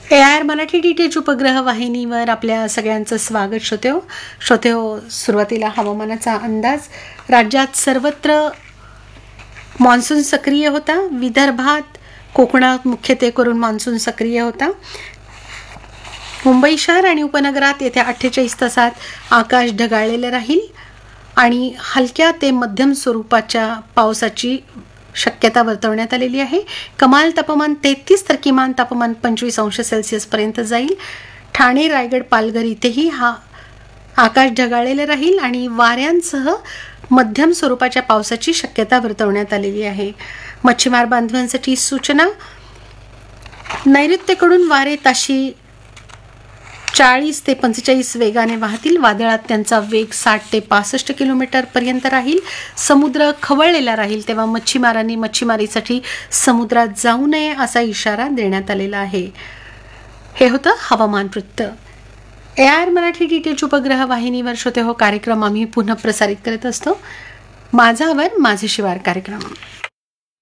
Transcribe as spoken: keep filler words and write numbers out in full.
A R Marathi D T H उपग्रह वाहिनीवर आपल्या सगळ्यांचं स्वागत. श्रोतेहो श्रोतेहो सुरुवातीला हवामानाचा अंदाज. राज्यात सर्वत्र मान्सून सक्रिय होता. विदर्भात कोकणात मुख्यत्वे करून मान्सून सक्रिय होता. मुंबई शहर आणि उपनगरात येत्या अठ्ठेचाळीस तासात आकाश ढगाळलेलं राहील आणि हलक्या ते मध्यम स्वरूपाच्या पावसाची शक्यता वर्तवण्यात आलेली आहे. कमाल तापमान तेहतीस तर किमान तापमान पंचवीस अंश सेल्सिअसपर्यंत जाईल. ठाणे, रायगड, पालघर इथेही हा आकाश ढगाळलेलं राहील आणि वाऱ्यांसह मध्यम स्वरूपाच्या पावसाची शक्यता वर्तवण्यात आलेली आहे. मच्छीमार बांधवांसाठी सूचना. नैऋत्येकडून वारे ताशी चाळीस ते पंचेचाळीस वेगाने वाहतील. वादळात त्यांचा वेग साठ ते पासष्ट किलोमीटर पर्यंत राहील. समुद्र खवळलेला राहील, तेव्हा मच्छीमारांनी मच्छीमारीसाठी समुद्रात जाऊ नये असा इशारा देण्यात आलेला आहे. हे होतं हवामान वृत्त. A R Marathi D T H उपग्रह वाहिनीवर श्रोते हो कार्यक्रम आम्ही पुन्हा प्रसारित करत असतो. माझा आवर माझे शिवार कार्यक्रम.